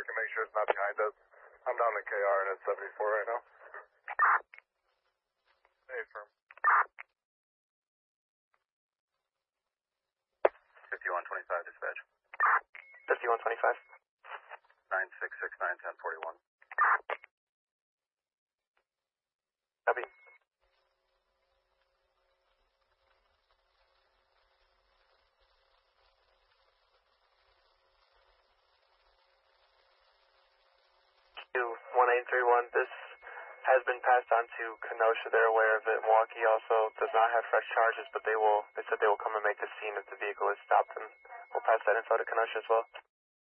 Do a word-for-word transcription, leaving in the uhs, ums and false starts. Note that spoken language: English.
park and make sure it's not behind us. I'm down in K R and it's seventy-four right now. Hey, firm. fifty-one twenty-five dispatch. fifty-one twenty-five. nine six six nine ten forty-one. Copy. one eight three one, this has been passed on to Kenosha. They're aware of it. Milwaukee also does not have fresh charges, but they will, they said they will come and make the scene if the vehicle is stopped, and we'll pass that info to Kenosha as well.